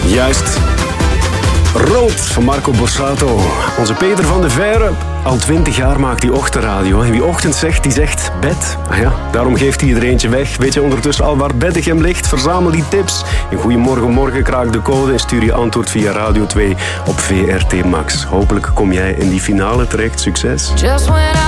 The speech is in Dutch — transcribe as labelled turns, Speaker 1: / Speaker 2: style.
Speaker 1: Juist. Rood van Marco Borsato. Onze Peter van de Veire. Al 20 jaar maakt hij ochtendradio. En wie ochtend zegt, die zegt bed. Ah ja, daarom geeft hij er eentje weg. Weet je ondertussen al waar Beddegem ligt? Verzamel die tips. In Goedemorgen Morgen kraak de code en stuur je antwoord via Radio 2 op VRT Max. Hopelijk kom jij in die finale terecht. Succes.